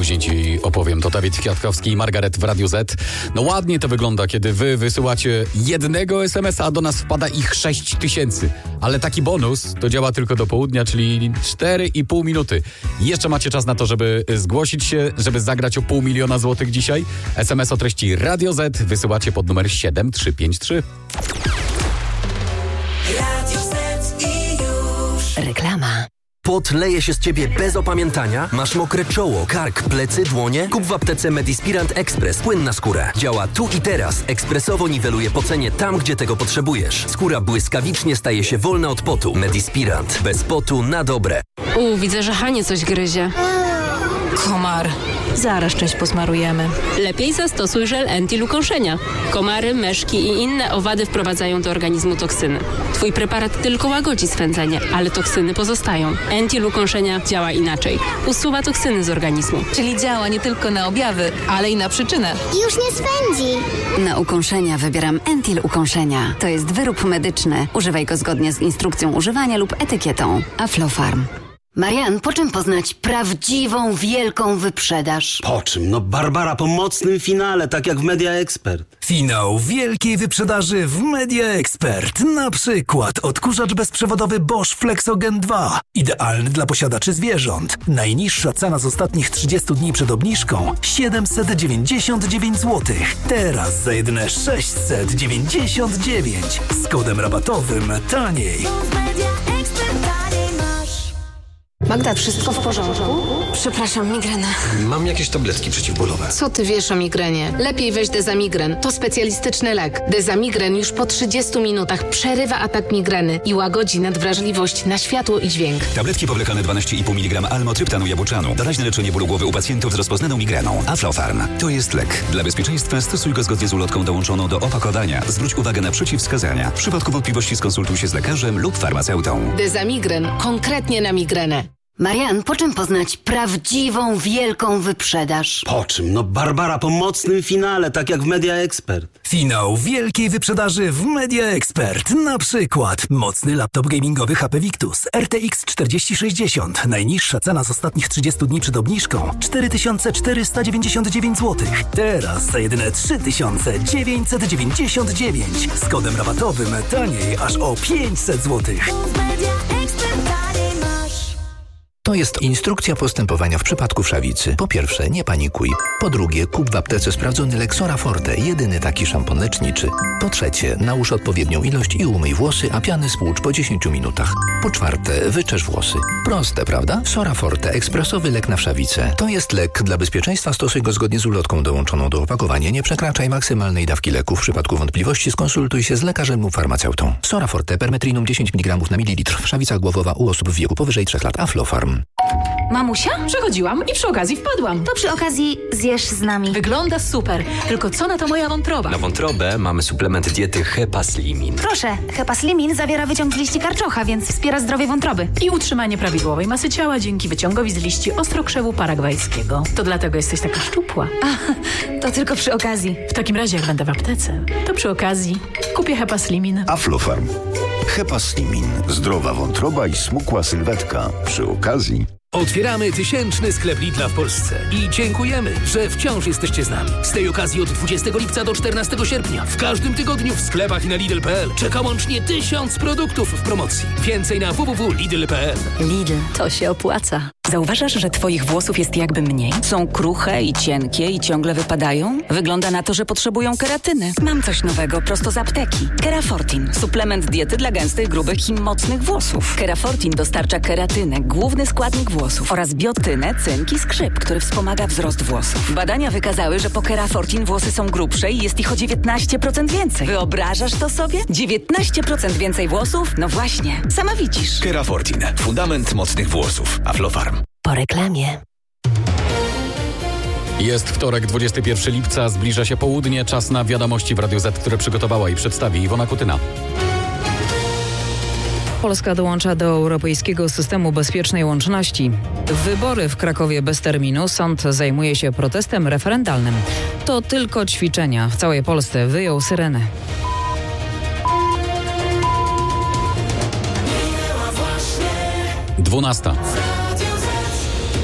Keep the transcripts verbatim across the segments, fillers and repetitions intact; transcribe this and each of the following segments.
później ci opowiem. To Dawid Kwiatkowski i Margaret w Radiu Z. No ładnie to wygląda, kiedy wy wysyłacie jednego es em es a, a do nas wpada ich sześć tysięcy. Ale taki bonus to działa tylko do południa, czyli cztery i pół minuty. Jeszcze macie czas na to, żeby zgłosić się, żeby zagrać o pół miliona złotych dzisiaj. es em es o treści Radio Z wysyłacie pod numer siedem trzy pięć trzy. Radio Z i już. Reklama. Pot leje się z ciebie bez opamiętania? Masz mokre czoło, kark, plecy, dłonie? Kup w aptece Medispirant Express płyn na skórę. Działa tu i teraz. Ekspresowo niweluje pocenie tam, gdzie tego potrzebujesz. Skóra błyskawicznie staje się wolna od potu. Medispirant. Bez potu na dobre. U, widzę, że Hanie coś gryzie. Komar. Zaraz część posmarujemy. Lepiej zastosuj żel anti-lukąszenia. Komary, myszki i inne owady wprowadzają do organizmu toksyny. Twój preparat tylko łagodzi swędzenie, ale toksyny pozostają. Anti-lukąszenia działa inaczej. Usuwa toksyny z organizmu. Czyli działa nie tylko na objawy, ale i na przyczynę. Już nie swędzi. Na ukąszenia wybieram Entil Ukąszenia. To jest wyrób medyczny. Używaj go zgodnie z instrukcją używania lub etykietą. Aflofarm. Marian, po czym poznać prawdziwą, wielką wyprzedaż? Po czym? No Barbara po mocnym finale, tak jak w Media Expert. Finał wielkiej wyprzedaży w Media Expert. Na przykład odkurzacz bezprzewodowy Bosch Flexogen dwa. Idealny dla posiadaczy zwierząt. Najniższa cena z ostatnich trzydziestu dni przed obniżką siedemset dziewięćdziesiąt dziewięć złotych. Teraz za jedyne sześćset dziewięćdziesiąt dziewięć. Z kodem rabatowym taniej. Magda, wszystko w porządku? Przepraszam, migrena. Mam jakieś tabletki przeciwbólowe. Co ty wiesz o migrenie? Lepiej weź Dezamigren. To specjalistyczny lek. Dezamigren już po trzydziestu minutach przerywa atak migreny i łagodzi nadwrażliwość na światło i dźwięk. Tabletki powlekane dwanaście i pół miligrama almotryptanu jabłczanu. Doraźne leczenie bólu głowy u pacjentów z rozpoznaną migreną. Aflofarm. To jest lek. Dla bezpieczeństwa stosuj go zgodnie z ulotką dołączoną do opakowania. Zwróć uwagę na przeciwwskazania. W przypadku wątpliwości skonsultuj się z lekarzem lub farmaceutą. Dezamigren. Konkretnie na migrenę. Marian, po czym poznać prawdziwą, wielką wyprzedaż? Po czym? No Barbara po mocnym finale, tak jak w Media Expert. Finał wielkiej wyprzedaży w Media Expert. Na przykład mocny laptop gamingowy H P Victus R T X czterdzieści sześćdziesiąt. Najniższa cena z ostatnich trzydziestu dni przed obniżką cztery tysiące czterysta dziewięćdziesiąt dziewięć złotych. Teraz za jedyne trzy tysiące dziewięćset dziewięćdziesiąt dziewięć. Z kodem rabatowym taniej aż o pięćset złotych. To jest instrukcja postępowania w przypadku wszawicy. Po pierwsze, nie panikuj. Po drugie, kup w aptece sprawdzony lek Sora Forte, jedyny taki szampon leczniczy. Po trzecie, nałóż odpowiednią ilość i umyj włosy, a piany spłucz po dziesięciu minutach. Po czwarte, wyczesz włosy. Proste, prawda? Sora Forte, ekspresowy lek na wszawicę. To jest lek. Dla bezpieczeństwa stosuj go zgodnie z ulotką dołączoną do opakowania. Nie przekraczaj maksymalnej dawki leku. W przypadku wątpliwości skonsultuj się z lekarzem lub farmaceutą. Sora Forte, permetrinum dziesięć miligramów na mililitr. Wszawica głowowa u osób w wieku powyżej trzech lat. Aflofarm. Mamusia? Przechodziłam i przy okazji wpadłam. To przy okazji zjesz z nami. Wygląda super. Tylko co na to moja wątroba? Na wątrobę mamy suplement diety Hepaslimin. Proszę, Hepaslimin zawiera wyciąg z liści karczocha, więc wspiera zdrowie wątroby. I utrzymanie prawidłowej masy ciała dzięki wyciągowi z liści ostrokrzewu paragwajskiego. To dlatego jesteś taka szczupła. A, to tylko przy okazji. W takim razie, jak będę w aptece, to przy okazji kupię Hepaslimin. Aflofarm. Hepaslimin. Zdrowa wątroba i smukła sylwetka. Przy okazji... Otwieramy tysięczny sklep Lidla w Polsce i dziękujemy, że wciąż jesteście z nami. Z tej okazji od dwudziestego lipca do czternastego sierpnia w każdym tygodniu w sklepach i na Lidl kropka p l czeka łącznie tysiąc produktów w promocji. Więcej na w w w kropka lidl kropka p l. Lidl, to się opłaca. Zauważasz, że twoich włosów jest jakby mniej? Są kruche i cienkie i ciągle wypadają? Wygląda na to, że potrzebują keratyny. Mam coś nowego prosto z apteki. Kerafortin. Suplement diety dla gęstych, grubych i mocnych włosów. Kerafortin dostarcza keratynę, główny składnik włosów, oraz biotynę, cynk i skrzyp, który wspomaga wzrost włosów. Badania wykazały, że po Kerafortin włosy są grubsze i jest ich o dziewiętnaście procent więcej. Wyobrażasz to sobie? dziewiętnaście procent więcej włosów? No właśnie, sama widzisz. Kerafortin. Fundament mocnych włosów. Aflofarm. Po reklamie. Jest wtorek, dwudziestego pierwszego lipca, zbliża się południe, czas na wiadomości w Radiu Z, które przygotowała i przedstawi Iwona Kutyna. Polska dołącza do Europejskiego Systemu Bezpiecznej Łączności. Wybory w Krakowie bez terminu. Sąd zajmuje się protestem referendalnym. To tylko ćwiczenia. W całej Polsce wyjął syrenę. dwunasta.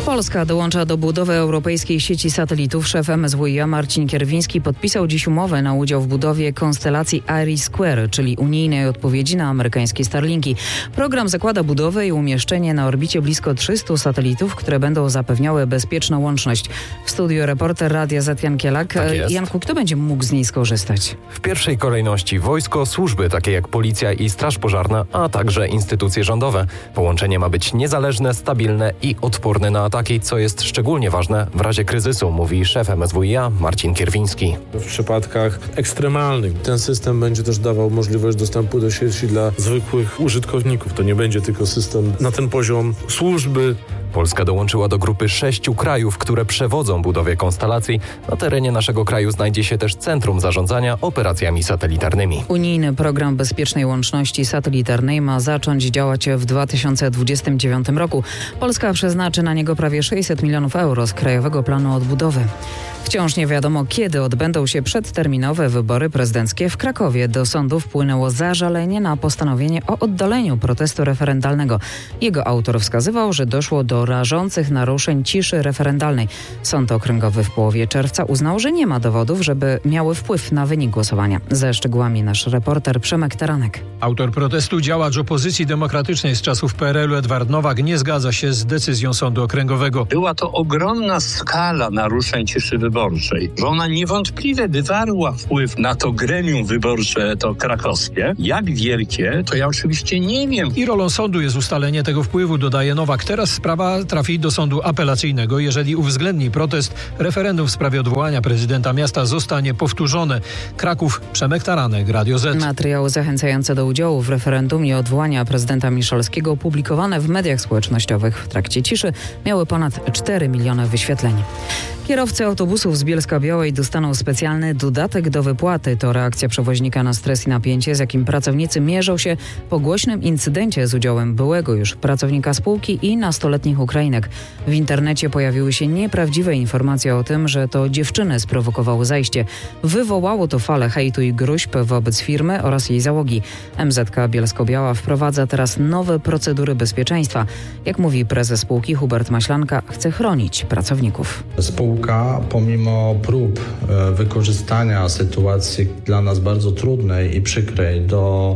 Polska dołącza do budowy europejskiej sieci satelitów. Szef M S W i A Marcin Kierwiński podpisał dziś umowę na udział w budowie konstelacji IRIS-Square, czyli unijnej odpowiedzi na amerykańskie Starlinki. Program zakłada budowę i umieszczenie na orbicie blisko trzystu satelitów, które będą zapewniały bezpieczną łączność. W studiu reporter Radia Z Jan Kielak. Tak Janku, kto będzie mógł z niej skorzystać? W pierwszej kolejności wojsko, służby takie jak policja i straż pożarna, a także instytucje rządowe. Połączenie ma być niezależne, stabilne i odporne na ataki, co jest szczególnie ważne w razie kryzysu, mówi szef M S W i A Marcin Kierwiński. W przypadkach ekstremalnych ten system będzie też dawał możliwość dostępu do sieci dla zwykłych użytkowników. To nie będzie tylko system na ten poziom służby. Polska dołączyła do grupy sześciu krajów, które przewodzą budowie konstelacji. Na terenie naszego kraju znajdzie się też Centrum Zarządzania Operacjami Satelitarnymi. Unijny program bezpiecznej łączności satelitarnej ma zacząć działać w dwa tysiące dwudziestym dziewiątym roku. Polska przeznaczy na niego prawie sześćset milionów euro z Krajowego Planu Odbudowy. Wciąż nie wiadomo, kiedy odbędą się przedterminowe wybory prezydenckie w Krakowie. Do sądu wpłynęło zażalenie na postanowienie o oddaleniu protestu referendalnego. Jego autor wskazywał, że doszło do rażących naruszeń ciszy referendalnej. Sąd Okręgowy w połowie czerwca uznał, że nie ma dowodów, żeby miały wpływ na wynik głosowania. Ze szczegółami nasz reporter Przemek Taranek. Autor protestu, działacz opozycji demokratycznej z czasów P R L u Edward Nowak nie zgadza się z decyzją Sądu Okręgowego. Była to ogromna skala naruszeń ciszy wyborczej, że ona niewątpliwie wywarła wpływ na to gremium wyborcze, to krakowskie. Jak wielkie, to ja oczywiście nie wiem. I rolą sądu jest ustalenie tego wpływu, dodaje Nowak. Teraz sprawa trafi do sądu apelacyjnego. Jeżeli uwzględni protest, referendum w sprawie odwołania prezydenta miasta zostanie powtórzone. Kraków, Przemek Taranek, Radio Z. Materiały zachęcające do udziału w referendum i odwołania prezydenta Miszalskiego opublikowane w mediach społecznościowych w trakcie ciszy miały ponad cztery miliony wyświetleń. Kierowcy autobusów z Bielska-Białej dostaną specjalny dodatek do wypłaty. To reakcja przewoźnika na stres i napięcie, z jakim pracownicy mierzą się po głośnym incydencie z udziałem byłego już pracownika spółki i nastoletnich Ukrainek. W internecie pojawiły się nieprawdziwe informacje o tym, że to dziewczyny sprowokowały zajście. Wywołało to falę hejtu i gróźb wobec firmy oraz jej załogi. M Z K Bielsko-Biała wprowadza teraz nowe procedury bezpieczeństwa. Jak mówi prezes spółki Hubert Maślanka, chce chronić pracowników. Spółka, pomimo prób wykorzystania sytuacji dla nas bardzo trudnej i przykrej do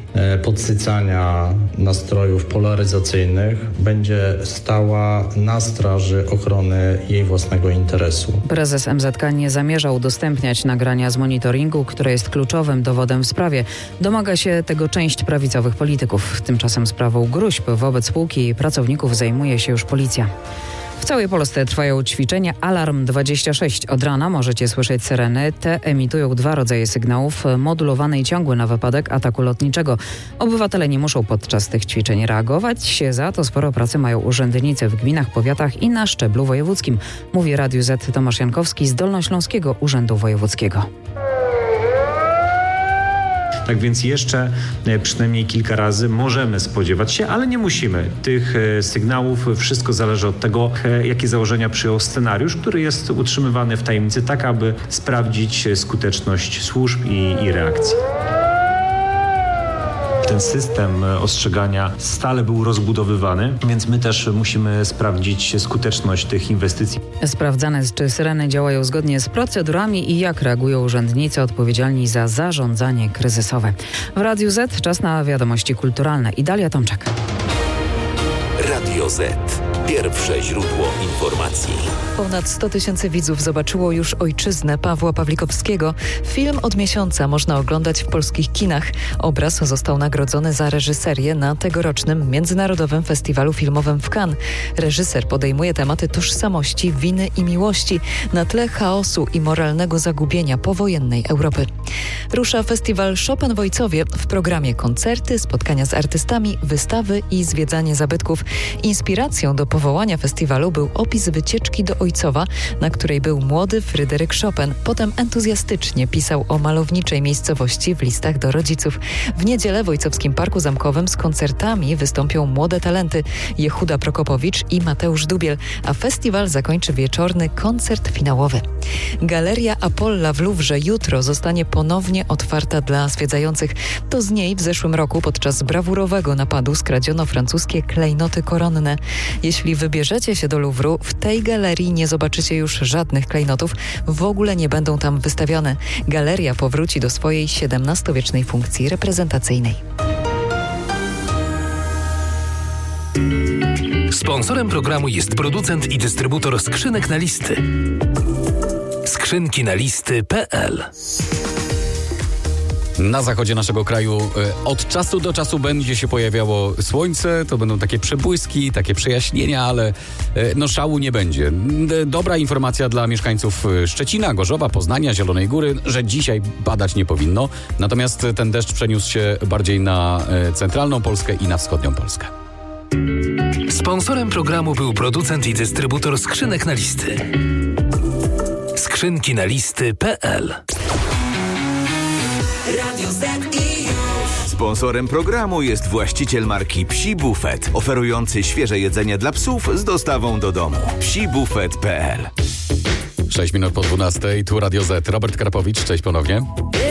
podsycania nastrojów polaryzacyjnych, będzie stała na straży ochrony jej własnego interesu. Prezes M Z K nie zamierza udostępniać nagrania z monitoringu, które jest kluczowym dowodem w sprawie. Domaga się tego część prawicowych polityków. Tymczasem sprawą gróźb wobec spółki i jej pracowników zajmuje się już policja. W całej Polsce trwają ćwiczenia Alarm dwadzieścia sześć. Od rana możecie słyszeć syreny. Te emitują dwa rodzaje sygnałów: modulowany i ciągły na wypadek ataku lotniczego. Obywatele nie muszą podczas tych ćwiczeń reagować. Za to sporo pracy mają urzędnicy w gminach, powiatach i na szczeblu wojewódzkim. Mówi Radiu Z Tomasz Jankowski z Dolnośląskiego Urzędu Wojewódzkiego. Tak więc jeszcze przynajmniej kilka razy możemy spodziewać się, ale nie musimy tych sygnałów. Wszystko zależy od tego, jakie założenia przyjął scenariusz, który jest utrzymywany w tajemnicy, tak aby sprawdzić skuteczność służb i, i reakcji. Ten system ostrzegania stale był rozbudowywany, więc my też musimy sprawdzić skuteczność tych inwestycji. Sprawdzane jest, czy syreny działają zgodnie z procedurami i jak reagują urzędnicy odpowiedzialni za zarządzanie kryzysowe. W Radiu Z czas na wiadomości kulturalne. I Dalia Tomczak. Radio Z. Pierwsze źródło informacji. Ponad sto tysięcy widzów zobaczyło już Ojczyznę Pawła Pawlikowskiego. Film od miesiąca można oglądać w polskich kinach. Obraz został nagrodzony za reżyserię na tegorocznym Międzynarodowym Festiwalu Filmowym w Cannes. Reżyser podejmuje tematy tożsamości, winy i miłości na tle chaosu i moralnego zagubienia powojennej Europy. Rusza festiwal Chopin w Ojcowie. W programie koncerty, spotkania z artystami, wystawy i zwiedzanie zabytków. Inspiracją do powołania festiwalu był opis wycieczki wycieczki do Ojcowa, na której był młody Fryderyk Chopin. Potem entuzjastycznie pisał o malowniczej miejscowości w listach do rodziców. W niedzielę w Ojcowskim Parku Zamkowym z koncertami wystąpią młode talenty Jehuda Prokopowicz i Mateusz Dubiel, a festiwal zakończy wieczorny koncert finałowy. Galeria Apolla w Luwrze jutro zostanie ponownie otwarta dla zwiedzających. To z niej w zeszłym roku podczas brawurowego napadu skradziono francuskie klejnoty koronne. Jeśli wybierzecie się do Luwru, w tej galerii nie zobaczycie już żadnych klejnotów. W ogóle nie będą tam wystawione. Galeria powróci do swojej siedemnastowiecznej funkcji reprezentacyjnej. Sponsorem programu jest producent i dystrybutor skrzynek na listy. Skrzynki na listy kropka pe el. Na zachodzie naszego kraju e, od czasu do czasu będzie się pojawiało słońce, to będą takie przebłyski, takie przejaśnienia, ale e, no szału nie będzie. D- dobra informacja dla mieszkańców Szczecina, Gorzowa, Poznania, Zielonej Góry, że dzisiaj padać nie powinno, natomiast ten deszcz przeniósł się bardziej na e, centralną Polskę i na wschodnią Polskę. Sponsorem programu był producent i dystrybutor skrzynek na listy. Skrzynki na listy kropka pe el. Sponsorem programu jest właściciel marki Psi Buffet, oferujący świeże jedzenie dla psów z dostawą do domu. psi buffet kropka pe el. sześć minut po dwunastej, tu Radio Z. Robert Karpowicz, cześć ponownie.